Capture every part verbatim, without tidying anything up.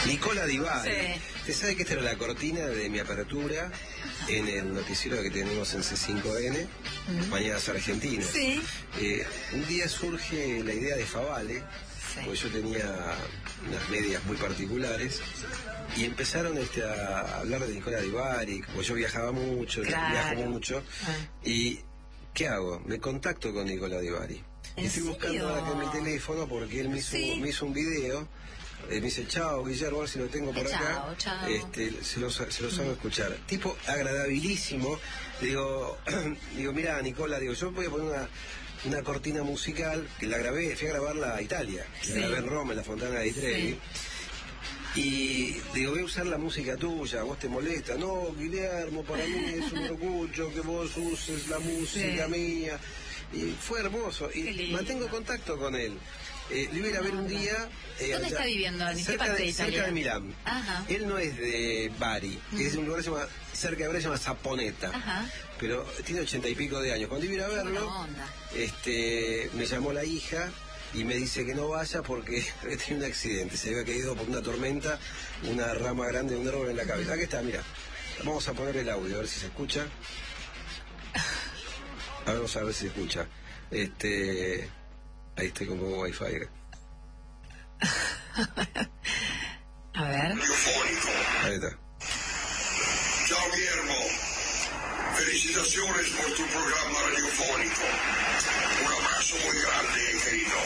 Nicola Di Bari. Sí. Usted sabe que esta era la cortina de mi apertura en el noticiero que tenemos en C cinco N, Mm. Mañanas Argentinas. Sí. Eh, un día surge la idea de Favale, Sí. porque yo tenía unas medias muy particulares, y empezaron este, a hablar de Nicola Di Bari, porque yo viajaba mucho, Claro. viajo mucho, Ah. y ¿qué hago? Me contacto con Nicola Di Bari. ¿En Estoy serio? buscando acá en mi teléfono porque él me hizo, Sí. me hizo un video. Eh, me dice, chao, Guillermo, a ver si lo tengo por Eh, acá. chao, chao. Este, se los, se los hago escuchar. Tipo agradabilísimo. Digo, digo, mira, Nicola, digo, yo voy a poner una, una cortina musical que la grabé, fui a grabarla a Italia. La Sí. grabé en Roma, en la Fontana di Trevi. Sí. Y digo, voy a usar la música tuya, ¿vos te molesta? No, Guillermo, para mí es un orgullo que vos uses la música Sí. mía. Y fue hermoso. Qué Y lindo. mantengo contacto con él. Eh, lo iba a ir a ver un día. eh, ¿Dónde allá- está viviendo? ¿En qué cerca parte de de, Italia? cerca de Milán. Ajá. Él no es de Bari, es de un lugar que se llama, cerca de Bari, se llama Saponeta. Ajá. Pero tiene ochenta y pico de años. Cuando iba a ir a Qué verlo, buena onda. este, me llamó la hija y me dice que no vaya porque había tenido un accidente. Se había caído por una tormenta una rama grande de un árbol en la cabeza. Aquí está, mira. Vamos a poner el audio, a ver si se escucha. A ver, vamos a ver si se escucha. Este, ahí estoy con poco wifi. A ver. Radiofónico. Ahí está. Ciao Guillermo, felicitaciones por tu programa radiofónico. Un abrazo muy grande, querido.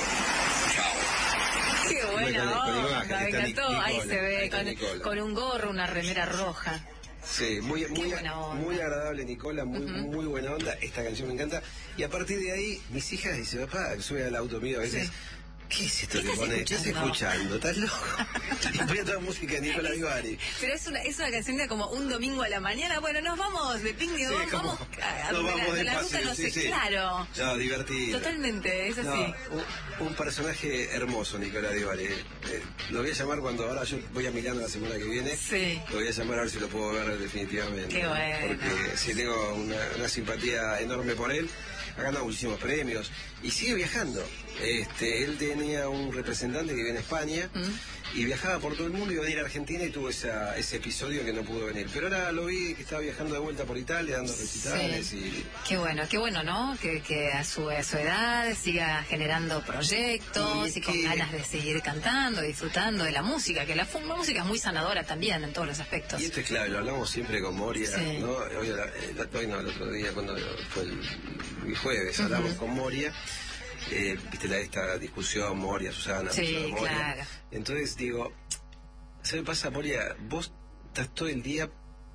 Chao. Qué Con- buena con onda, imagen, me está encantó. Nicola, Ahí se ahí ve, está con, Nicola. con un gorro, una remera roja. Sí, muy, muy, buena onda. muy agradable, Nicola, muy, muy buena onda. Esta canción me encanta. Y a partir de ahí, mis hijas dicen, papá, sube al auto mío a veces. Sí. ¿Qué es esto ¿Qué que estás pones? ¿Qué estás escuchando? ¿Estás loco? Y ponía toda música de Nicola Di Bari. Pero es una, es una canción de como un domingo a la mañana. Bueno, nos vamos de picnic, Sí, vamos, como- vamos a, a- nos la- vamos de la, ruta, paseo, no sí, sé, sí. claro. No, divertido. Totalmente, es así. No, un, un personaje hermoso, Nicola Di Bari. Eh, lo voy a llamar cuando ahora yo voy a Milán la semana que viene. Sí. Lo voy a llamar a ver si lo puedo ver definitivamente. Qué bueno. Porque sí tengo una, una simpatía enorme por él. Ha ganado muchísimos premios y sigue viajando. Este, él tenía un representante que vive en España Mm. y viajaba por todo el mundo, iba a venir a Argentina y tuvo esa, ese episodio que no pudo venir. Pero ahora lo vi que estaba viajando de vuelta por Italia, dando recitales Sí. y... Qué bueno, qué bueno, ¿no? Que, que a, su, a su edad siga generando proyectos Y y, con que- ganas de seguir cantando, disfrutando de la música, que la, fu- la música es muy sanadora también en todos los aspectos. Y esto es clave, lo hablamos siempre con Moria, Sí. ¿no? Hoy, la- el, hoy no, el otro día, cuando fue el, el jueves, hablamos con Moria, eh, viste la, esta discusión, Moria, Susana, Sí, Susana, Moria. claro. Entonces digo, ¿sabes qué pasa, Moria? Vos estás todo el día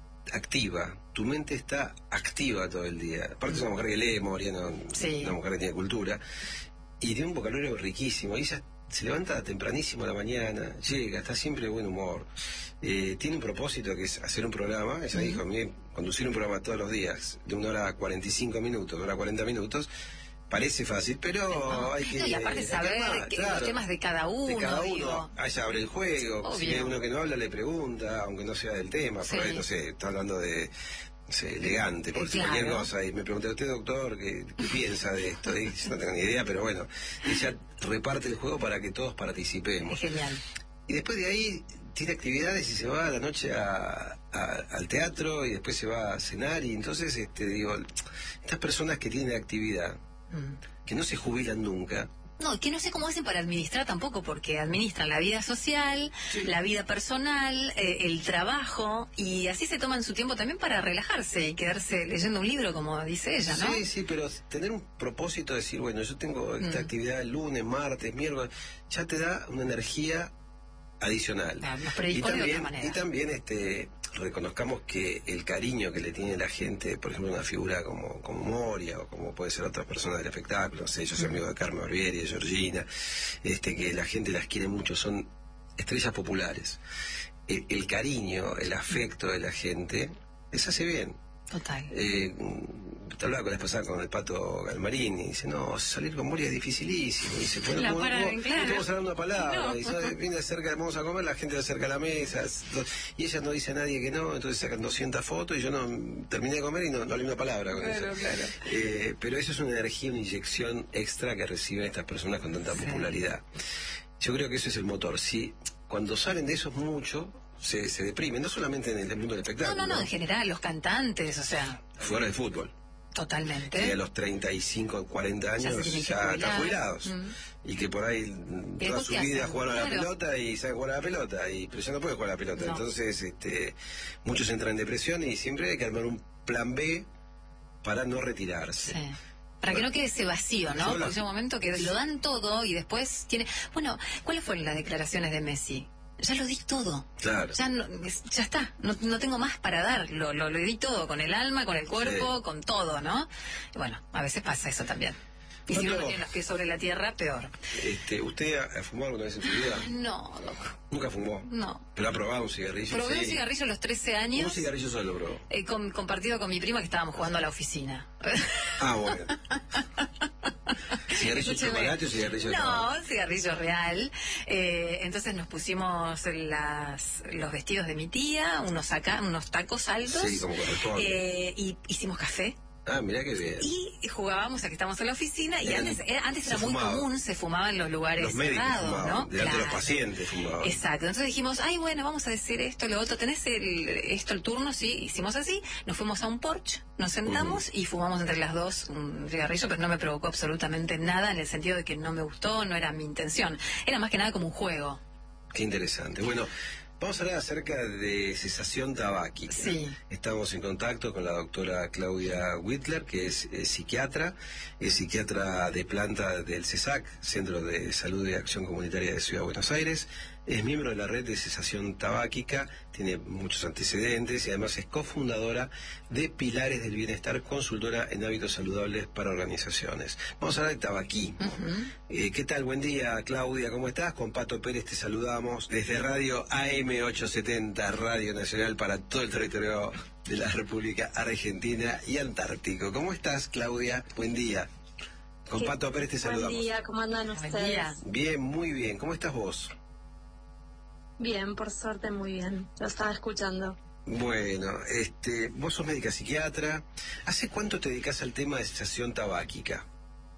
activa, tu mente está activa todo el día. Aparte es una mujer que lee, Moria, ¿no? Sí. Una mujer que tiene cultura, y tiene un vocabulario riquísimo, y ella se levanta tempranísimo a la mañana, llega, está siempre de buen humor. Eh, tiene un propósito que es hacer un programa. Ella dijo, a mí conducir un programa todos los días de una hora a cuarenta y cinco minutos, de una hora a cuarenta minutos, parece fácil, pero No, hay que... no, y aparte hay que saber armar, que- claro, los temas de cada uno, de cada digo. uno. Allá abre el juego, si Obvio. hay uno que no habla le pregunta, aunque no sea del tema, Sí. por ahí, no sé, está hablando de... No sé, elegante, por Eh, decir cualquier claro. cosa, y me pregunté, ¿usted, doctor, qué, qué piensa de esto? Y yo no tengo ni idea, pero bueno, ella reparte el juego para que todos participemos. Es genial. Y después de ahí tiene actividades y se va a la noche a, a- al teatro y después se va a cenar. Y entonces, este digo, estas personas que tienen actividad, Mm. que no se jubilan nunca, No, que no sé cómo hacen para administrar tampoco, porque administran la vida social, Sí. la vida personal, eh, el trabajo, y así se toman su tiempo también para relajarse y quedarse leyendo un libro, como dice ella, ¿no? sí, sí, pero tener un propósito, decir, bueno, yo tengo esta Mm. actividad el lunes, martes, miércoles, ya te da una energía adicional. Claro, nos Y predispone de también, otra manera. y también este, reconozcamos que el cariño que le tiene la gente, por ejemplo, una figura como, como Moria o como puede ser otras personas del espectáculo, no sé, yo soy amigo de Carmen Barbieri, de Georgina, este, que la gente las quiere mucho, son estrellas populares. El, el cariño, el afecto de la gente les hace bien. Total. Eh, te hablaba con la vez pasada con el Pato Galmarini y dice, no, salir con Moria es dificilísimo. Y dice, bueno, La ¿cómo- para- cómo- claro. no podemos hablar una palabra. No. Y ¿sabes? Viene cerca, vamos a comer, la gente le acerca a la mesa. Y ella no dice a nadie que no, entonces sacan doscientas fotos y yo no terminé de comer y no, no hablé una palabra con Claro, eso. claro. Eh, pero eso es una energía, una inyección extra que reciben estas personas con tanta Sí. popularidad. Yo creo que eso es el motor. Si cuando salen de esos mucho, se, se deprimen, no solamente en el mundo del No, espectáculo. no, no, en general, los cantantes, o sea, Fuera de fútbol. totalmente. Que a los treinta y cinco, cuarenta Ya se años tienen que ya jubilar. están jubilados. Mm. Y que por ahí mm, ¿Y toda después su qué vida hacen? jugaron a la Claro. pelota y saben jugar a la pelota. Y, pero ya no puede jugar a la pelota. No. Entonces, este, muchos entran en depresión y siempre hay que armar un plan B para no retirarse. Sí. Para que no quede ese vacío, ¿no? Yo la- Porque es un momento que lo dan todo y después tiene... Bueno, ¿cuáles fueron las declaraciones de Messi? Ya lo di todo. Claro. Ya, no, es- ya está, no, no tengo más para dar. Lo, lo, lo di todo, con el alma, con el cuerpo, Sí. con todo, ¿no? Y bueno, a veces pasa eso también. Y si Otro- uno tiene los pies sobre la tierra, peor. Este, ¿Usted ha, ha fumado alguna vez en su vida? No, loco, Nunca fumó. no. Pero ha probado un cigarrillo. Probé un sí. cigarrillo a los trece Un años, cigarrillo solo probó. eh, con- compartido con mi prima que estábamos jugando a la oficina. Ah, bueno. ¿Cigarrillo de Escúcheme. chocolate o cigarrillo de No, tabaco? un cigarrillo real. Eh, entonces nos pusimos las, los vestidos de mi tía, unos, saca, unos tacos altos. Sí, como corresponde. eh, y hicimos café. Ah, mirá qué bien. Y jugábamos a que estamos en la oficina. Y Eran- antes, era, antes se era muy fumaba. común, se fumaba en los lugares Los médicos cerrados, fumaban, ¿no? delante de los Claro. pacientes fumaban. Exacto, entonces dijimos, ay, bueno, vamos a decir esto, lo otro, ¿tenés el, esto, el turno? Sí, hicimos así, nos fuimos a un porche, nos sentamos y fumamos entre las dos un cigarrillo, pero no me provocó absolutamente nada en el sentido de que no me gustó, no era mi intención, era más que nada como un juego. Qué interesante. Bueno, vamos a hablar acerca de cesación tabáquica. Sí. Estamos en contacto con la doctora Claudia Whitler, que es, eh, psiquiatra, es psiquiatra de planta del CESAC, Centro de Salud y Acción Comunitaria de Ciudad de Buenos Aires. Es miembro de la red de cesación tabáquica, tiene muchos antecedentes y además es cofundadora de Pilares del Bienestar, consultora en hábitos saludables para organizaciones. Vamos a hablar de tabaquismo. Eh, ¿Qué tal? Buen día, Claudia, ¿cómo estás? Con Pato Pérez te saludamos desde Radio A M ochocientos setenta, Radio Nacional para todo el territorio de la República Argentina y Antártico. ¿Cómo estás, Claudia? Buen día. Con ¿Qué? Pato Pérez te saludamos. Buen día, ¿cómo andan Buen ustedes? día. Bien, muy bien. ¿Cómo estás vos? Bien, por suerte muy bien. Lo estaba escuchando. Bueno, este, vos sos médica psiquiatra. ¿Hace cuánto te dedicas al tema de cesación tabáquica?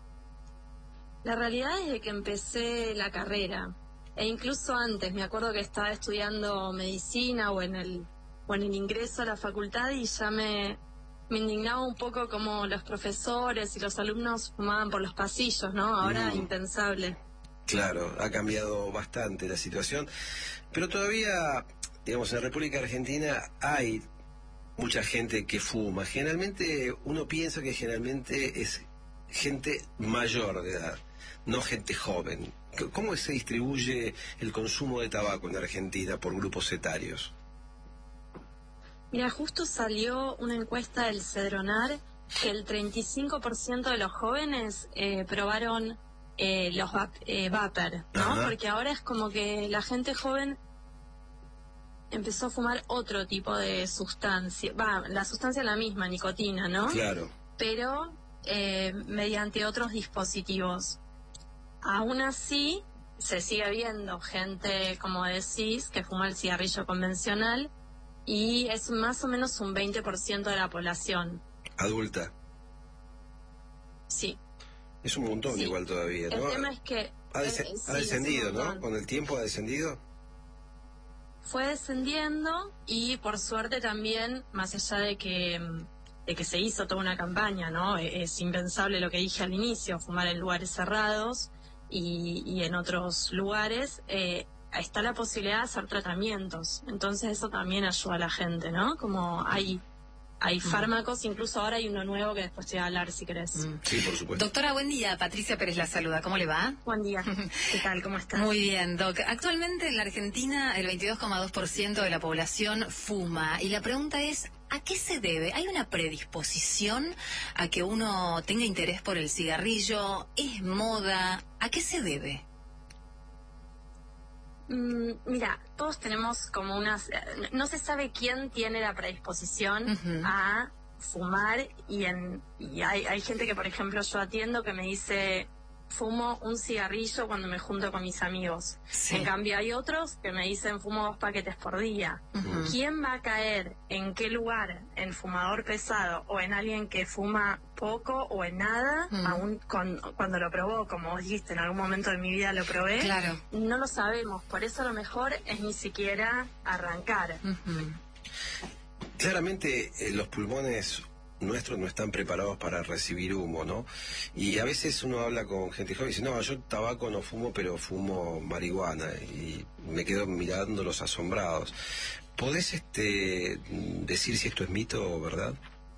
La realidad es de que empecé la carrera, e incluso antes, me acuerdo que estaba estudiando medicina o en el, o en el ingreso a la facultad y ya me, me indignaba un poco como los profesores y los alumnos fumaban por los pasillos, ¿no? Ahora Mm. impensable. Claro, ha cambiado bastante la situación, pero todavía, digamos, en la República Argentina hay mucha gente que fuma. Generalmente uno piensa que generalmente es gente mayor de edad, no gente joven. C- ¿Cómo se distribuye el consumo de tabaco en Argentina por grupos etarios? Mira, justo salió una encuesta del Cedronar que el treinta y cinco por ciento de los jóvenes eh, probaron eh, los vap- eh, vapor, ¿no? Ajá. Porque ahora es como que la gente joven empezó a fumar otro tipo de sustancia. Va, la sustancia es la misma, nicotina, ¿no? Claro, Pero eh, mediante otros dispositivos. Aún así, se sigue viendo gente, como decís, que fuma el cigarrillo convencional y es más o menos un veinte por ciento de la población. adulta. Sí. Es un montón Sí. igual todavía, El ¿no? tema es que... Ha, dese- eh, ha sí, es un descendido, ¿no? montón. Con el tiempo ha descendido. Fue descendiendo y por suerte también, más allá de que, mm, de que se hizo toda una campaña, ¿no? E- Es impensable lo que dije al inicio, fumar en lugares cerrados y, y en otros lugares, eh, está la posibilidad de hacer tratamientos. Entonces eso también ayuda a la gente, ¿no? Como hay, hay fármacos, incluso ahora hay uno nuevo que después te voy a hablar si querés. Mm. Sí, por supuesto. Doctora, buen día, Patricia Pérez la saluda, ¿cómo le va? Buen día. ¿Qué tal? ¿Cómo estás? Muy bien, Doc. Actualmente en la Argentina el veintidós coma dos por ciento de la población fuma y la pregunta es, ¿a qué se debe? ¿Hay una predisposición a que uno tenga interés por el cigarrillo? ¿Es moda? ¿A qué se debe? Mm, mira, todos tenemos como unas... eh, No se sabe quién tiene la predisposición Ujú. a fumar y, en, y hay, hay gente que, por ejemplo, yo atiendo que me dice, fumo un cigarrillo cuando me junto con mis amigos. Sí. En cambio hay otros que me dicen fumo dos paquetes por día. Ujú. ¿Quién va a caer en qué lugar? ¿En fumador pesado o en alguien que fuma poco o en nada? Mm. Aún con, cuando lo probó, como vos dijiste, en algún momento de mi vida lo probé. Claro. No lo sabemos, por eso lo mejor es ni siquiera arrancar. Ujú. Claramente eh, los pulmones nuestros no están preparados para recibir humo, ¿no? Y a veces uno habla con gente joven y dice, no, yo tabaco no fumo, pero fumo marihuana, y me quedo mirándolos asombrados. ¿Podés este, decir si esto es mito o verdad?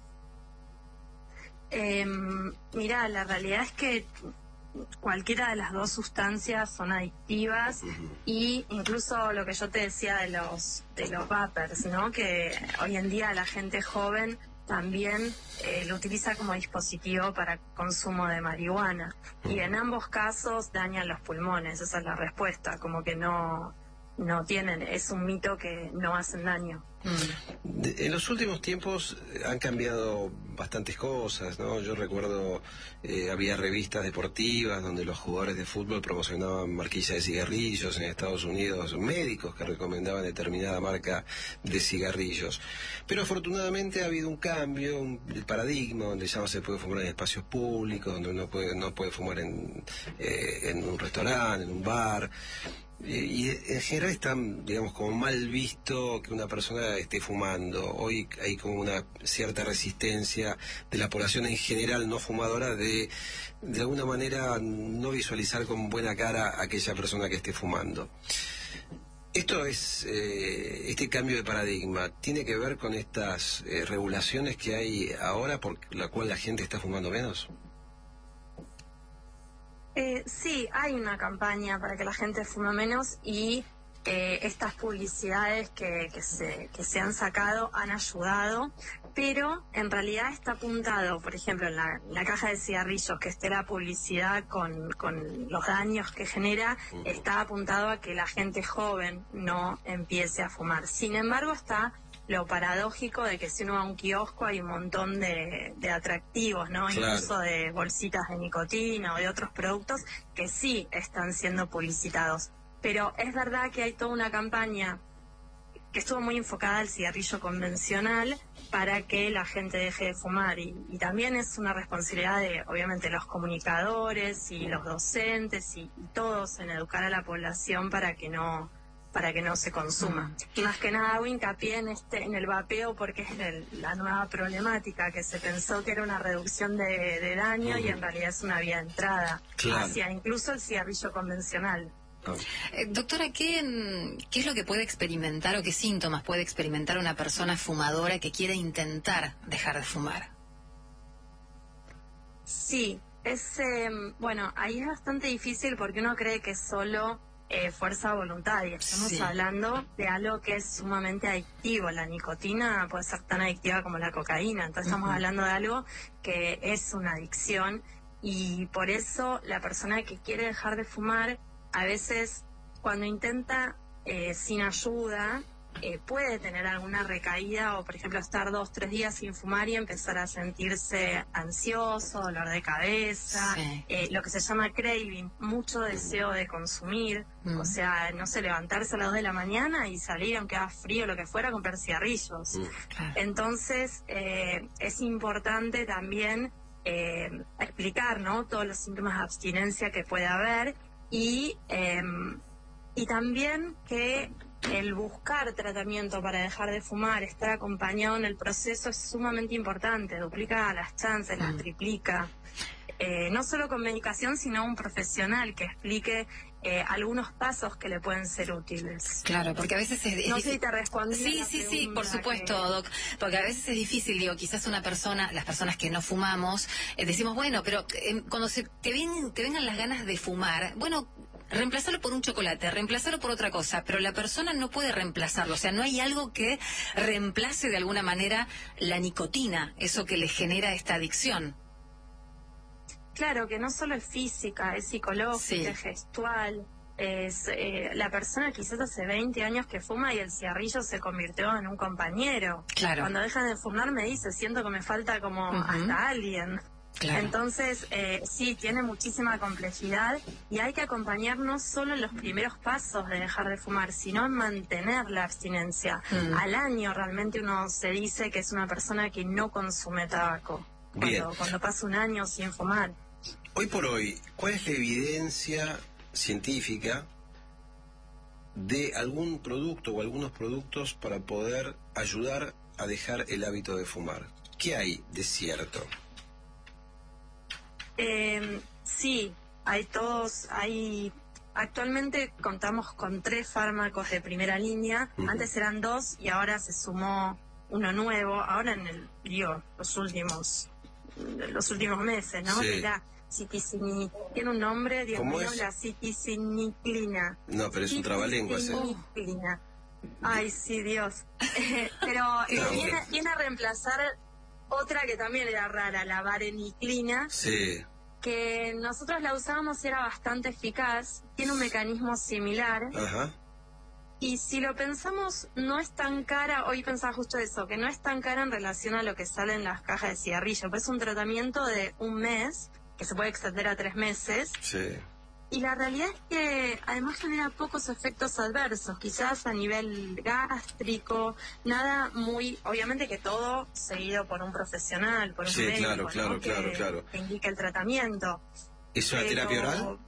Eh, mira, la realidad es que cualquiera de las dos sustancias son adictivas, y incluso lo que yo te decía de los de los vapers, ¿no? Que hoy en día la gente joven también eh, lo utiliza como dispositivo para consumo de marihuana, y en ambos casos dañan los pulmones. Esa es la respuesta, como que no no tienen, es un mito que no hacen daño. Mm. De- En los últimos tiempos eh, han cambiado bastantes cosas, ¿no? Yo recuerdo, eh, había revistas deportivas donde los jugadores de fútbol promocionaban marquillas de cigarrillos. En Estados Unidos, médicos que recomendaban determinada marca de cigarrillos. Pero afortunadamente ha habido un cambio, un el paradigma, donde ya no se puede fumar en espacios públicos, donde uno puede, no puede fumar en, eh, en un restaurante, en un bar. Eh, Y en general está, digamos, como mal visto que una persona esté fumando. Hoy hay como una cierta resistencia de la población en general no fumadora de, de alguna manera, no visualizar con buena cara a aquella persona que esté fumando. Esto es, eh, este cambio de paradigma, ¿tiene que ver con estas eh, regulaciones que hay ahora por la cual la gente está fumando menos? Eh, sí, hay una campaña para que la gente fume menos, y eh, estas publicidades que, que, se, que se han sacado han ayudado, pero en realidad está apuntado, por ejemplo, en la, en la caja de cigarrillos, que esté la publicidad con, con los daños que genera, está apuntado a que la gente joven no empiece a fumar. Sin embargo, está lo paradójico de que si uno va a un kiosco hay un montón de, de atractivos, ¿no? Claro. Incluso de bolsitas de nicotina o de otros productos que sí están siendo publicitados. Pero es verdad que hay toda una campaña que estuvo muy enfocada al cigarrillo convencional para que la gente deje de fumar, y, y también es una responsabilidad de, obviamente, los comunicadores y los docentes y, y todos en educar a la población para que no para que no se consuma. Y más que nada hago hincapié en este en el vapeo, porque es el- la nueva problemática, que se pensó que era una reducción de, de daño, y en realidad es una vía de entrada Claro. hacia incluso el cigarrillo convencional. Ah. Eh, doctora, ¿qué, mm, ¿qué es lo que puede experimentar o qué síntomas puede experimentar una persona fumadora que quiera intentar dejar de fumar? Sí, es eh, bueno, ahí es bastante difícil porque uno cree que es solo eh, fuerza voluntaria. Estamos Sí. hablando de algo que es sumamente adictivo. La nicotina puede ser tan adictiva como la cocaína, entonces estamos Ujú. hablando de algo que es una adicción, y por eso la persona que quiere dejar de fumar, a veces cuando intenta eh, sin ayuda, eh, puede tener alguna recaída, o por ejemplo estar dos, tres días sin fumar y empezar a sentirse ansioso, dolor de cabeza, Sí. eh, lo que se llama craving, mucho deseo de consumir, Mm. o sea, no sé, levantarse a las dos de la mañana y salir, aunque haga frío o lo que fuera, a comprar cigarrillos. Mm. Claro. Entonces, eh, es importante también eh, explicar, ¿no?, todos los síntomas de abstinencia que puede haber, y, eh, y también que el buscar tratamiento para dejar de fumar, estar acompañado en el proceso, es sumamente importante, duplica las chances, las Mm. triplica. Eh, no solo con medicación, sino un profesional que explique eh, algunos pasos que le pueden ser útiles. Claro, porque a veces es, es No sé difícil. si te respondí. Sí, a la sí, sí, pregunta por supuesto, que- Doc, porque a veces es difícil, digo, quizás una persona, las personas que no fumamos, eh, decimos, bueno, pero eh, cuando se, te, ven, te vengan las ganas de fumar, bueno, reemplazarlo por un chocolate, reemplazarlo por otra cosa, pero la persona no puede reemplazarlo, o sea, no hay algo que reemplace de alguna manera la nicotina, eso que le genera esta adicción. Claro, que no solo es física, es psicológica, Sí. es gestual. Es, eh, la persona quizás hace veinte años que fuma y el cigarrillo se convirtió en un compañero. Claro. Cuando deja de fumar me dice, siento que me falta como Ujú. hasta alguien. Claro. Entonces, eh, sí, tiene muchísima complejidad y hay que acompañar no solo en los primeros pasos de dejar de fumar, sino en mantener la abstinencia. Mm. Al año realmente uno se dice que es una persona que no consume tabaco, Bien. cuando, cuando pasa un año sin fumar. Hoy por hoy, ¿cuál es la evidencia científica de algún producto o algunos productos para poder ayudar a dejar el hábito de fumar? ¿Qué hay de cierto? Eh, sí, hay todos, hay... Actualmente contamos con tres fármacos de primera línea. Uh-huh. Antes eran dos y ahora se sumó uno nuevo. Ahora en el, digo, los últimos, los últimos meses, ¿no? Sí. Que la citicini, tiene un nombre, Dios ¿Cómo mío, es? la citiciniclina. No, pero es un trabalenguas. ¿eh? Citiciniclina. Ay, sí, Dios. Eh, pero eh, Ah, viene, bueno. viene a reemplazar otra que también era rara, la vareniclina, Sí. que nosotros la usábamos y era bastante eficaz, tiene un mecanismo similar, Ajá. y si lo pensamos, no es tan cara, hoy pensaba justo eso, que no es tan cara en relación a lo que sale en las cajas de cigarrillo, pues es un tratamiento de un mes, que se puede extender a tres meses, Sí. y la realidad es que además genera pocos efectos adversos, quizás a nivel gástrico, nada muy, obviamente que todo seguido por un profesional, por un Sí, médico, claro, ¿no? claro, que, claro, claro. que indique el tratamiento. ¿Es una Pero- terapia oral?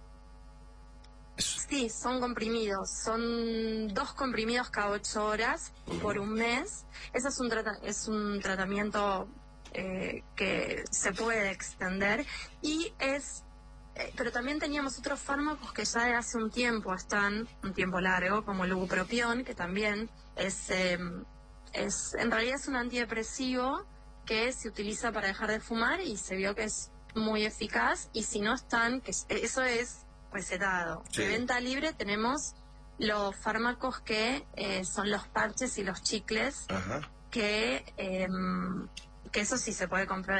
Es- Sí, son comprimidos, son dos comprimidos cada ocho horas Ujú. por un mes. Eso es un, trata- es un tratamiento eh, que se puede extender y es... eh, pero también teníamos otros fármacos que ya de hace un tiempo están, un tiempo largo, como el bupropión, que también es, eh, es, en realidad es un antidepresivo que se utiliza para dejar de fumar y se vio que es muy eficaz, y si no están, que es- eso es recetado. Sí. De venta libre tenemos los fármacos que eh, son los parches y los chicles, Ajá. que, em, que eso sí se puede comprar